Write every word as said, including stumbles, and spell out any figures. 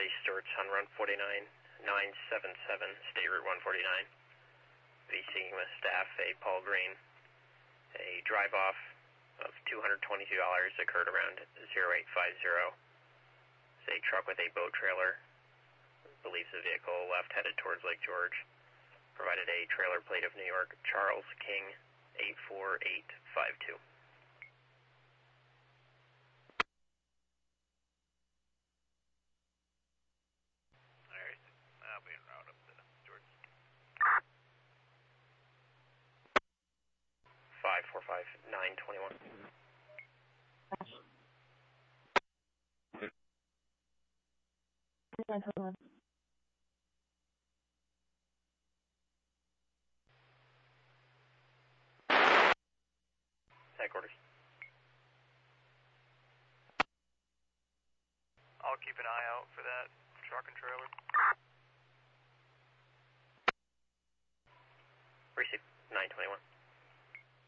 Charlie Stewart's on run forty-nine, nine seven seven, State Route one forty-nine. Be seeing with staff a Paul Green. A drive-off of two hundred twenty-two dollars occurred around zero eight five zero. It's a truck with a boat trailer. Believes the vehicle left headed towards Lake George. Provided a trailer plate of New York, Charles King, eight four eight five two. Alright, I'll be en route up to George. five four five nine twenty-one. Headquarters. I'll keep an eye out for that truck and trailer.